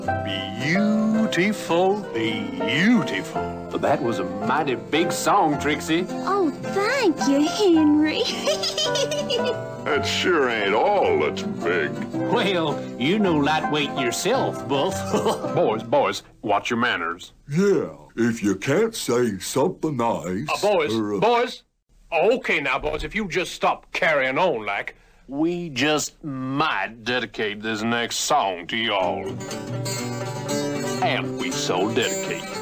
Beautiful, beautiful. That was a mighty big song, Trixie. Oh, thank you, Henry. That sure ain't all that's big. Well, you know lightweight yourself, Buff. Boys, watch your manners. Yeah, if you can't say something nice... Boys. Okay now, boys, if you just stop carrying on like... We just might dedicate this next song to y'all. And we so dedicate.